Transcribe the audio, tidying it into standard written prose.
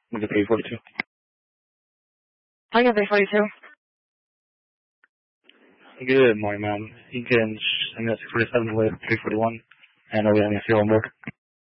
With the 342. I got 342. Good morning, ma'am. You can send me a 647 with 341, and I'll be having a serial on board.